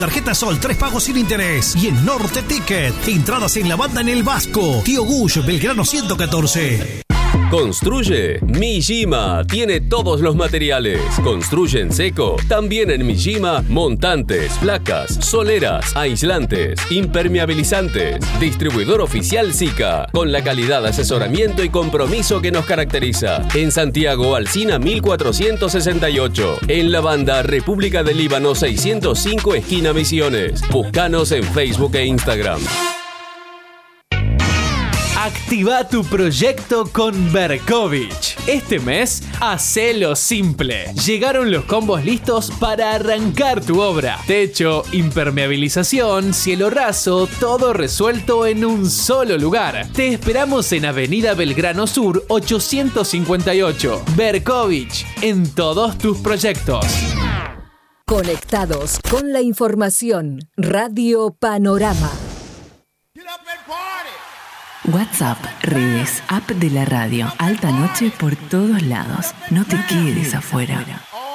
Tarjeta Sol, 3 pagos sin interés. Y en Norte Ticket, entradas en la banda en el Vasco. Tío Gush, Belgrano 114. Construye Mijima, tiene todos los materiales. Construye en seco. También en Mijima, montantes, placas, soleras, aislantes, impermeabilizantes. Distribuidor oficial SICA, con la calidad, asesoramiento y compromiso que nos caracteriza. En Santiago, Alsina 1468. En la banda República del Líbano 605, esquina Misiones. Búscanos en Facebook e Instagram. Activa tu proyecto con Berkovich. Este mes, hacelo simple. Llegaron los combos listos para arrancar tu obra. Techo, impermeabilización, cielo raso, todo resuelto en un solo lugar. Te esperamos en Avenida Belgrano Sur 858. Berkovich, en todos tus proyectos. Conectados con la información. Radio Panorama. WhatsApp, redes, app de la radio. Alta noche por todos lados. No te quedes afuera.